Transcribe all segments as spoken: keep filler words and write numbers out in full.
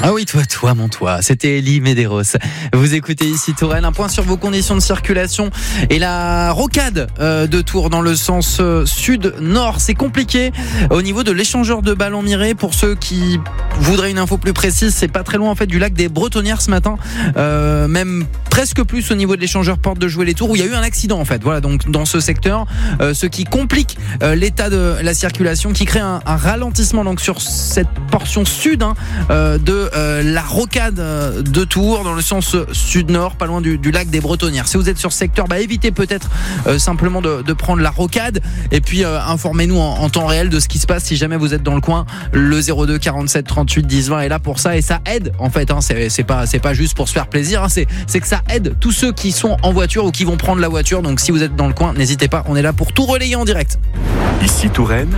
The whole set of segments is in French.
Ah oui, toi, toi, mon toi. C'était Elie Medeiros. Vous écoutez ici Touraine. Un point sur vos conditions de circulation et la rocade euh, de Tours dans le sens euh, sud-nord. C'est compliqué au niveau de l'échangeur de ballons Miré. Pour ceux qui voudraient une info plus précise, c'est pas très loin en fait du lac des Bretonnières ce matin. Euh, même presque plus au niveau de l'échangeur porte de Jouer les Tours où il y a eu un accident en fait. Voilà, donc dans ce secteur, euh, ce qui complique euh, l'état de la circulation, qui crée un, un ralentissement donc sur cette portion sud hein, euh, de Euh, la rocade de Tours dans le sens sud-nord, pas loin du, du lac des Bretonnières. Si vous êtes sur ce secteur, bah, évitez peut-être euh, simplement de, de prendre la rocade et puis euh, informez-nous en, en temps réel de ce qui se passe si jamais vous êtes dans le coin. Le zéro deux quarante-sept trente-huit dix vingt est là pour ça et ça aide en fait. Hein, c'est, c'est pas c'est pas juste pour se faire plaisir. Hein, c'est c'est que ça aide tous ceux qui sont en voiture ou qui vont prendre la voiture. Donc si vous êtes dans le coin, n'hésitez pas. On est là pour tout relayer en direct. Ici Touraine.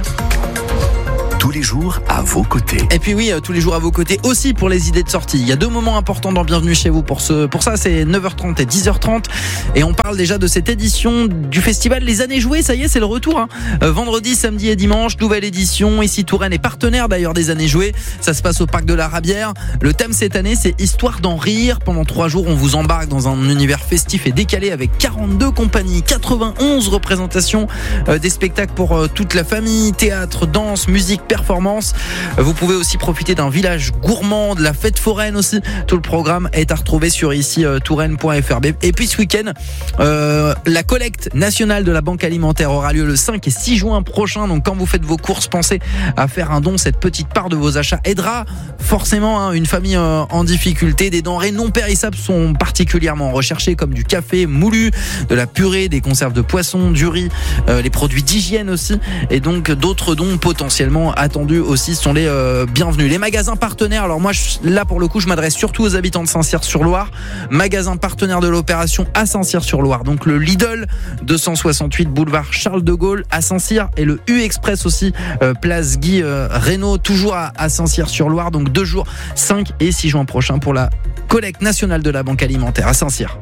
Tous les jours à vos côtés. Et puis oui, tous les jours à vos côtés aussi pour les idées de sortie. Il y a deux moments importants dans Bienvenue chez vous. Pour, ce, pour ça, c'est neuf heures trente et dix heures trente. Et on parle déjà de cette édition du festival Les Années Jouées. Ça y est, c'est le retour. Hein. Vendredi, samedi et dimanche, nouvelle édition. Ici, Touraine est partenaire d'ailleurs des Années Jouées. Ça se passe au Parc de la Rabière. Le thème cette année, c'est Histoire d'en rire. Pendant trois jours, on vous embarque dans un univers festif et décalé avec quarante-deux compagnies, quatre-vingt-onze représentations, euh, des spectacles pour euh, toute la famille, théâtre, danse, musique, performance. Vous pouvez aussi profiter d'un village gourmand, de la fête foraine aussi. Tout le programme est à retrouver sur ici euh, touraine point f r. Et puis ce week-end, euh, la collecte nationale de la Banque Alimentaire aura lieu le cinq et six juin prochain. Donc quand vous faites vos courses, pensez à faire un don. Cette petite part de vos achats aidera forcément hein, une famille euh, en difficulté. Des denrées non périssables sont particulièrement recherchées comme du café moulu, de la purée, des conserves de poisson, du riz, euh, les produits d'hygiène aussi. Et donc d'autres dons potentiellement attendus aussi sont les euh, bienvenus. Les magasins partenaires, alors moi je, là pour le coup je m'adresse surtout aux habitants de Saint-Cyr-sur-Loire. Magasin partenaire de l'opération à Saint-Cyr-sur-Loire. Donc le Lidl deux cent soixante-huit boulevard Charles de Gaulle à Saint-Cyr et le U-Express aussi euh, place Guy euh, Reynaud toujours à, à Saint-Cyr-sur-Loire. Donc deux jours, cinq et six juin prochain pour la collecte nationale de la Banque Alimentaire à Saint-Cyr.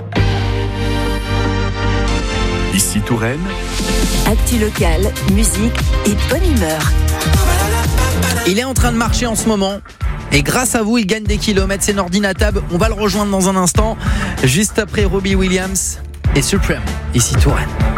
Ici Touraine. Actu locale, musique et bonne humeur. Il est en train de marcher en ce moment. Et grâce à vous, il gagne des kilomètres. C'est Nordin Tab. On va le rejoindre dans un instant. Juste après Robbie Williams et Supreme. Ici Touraine.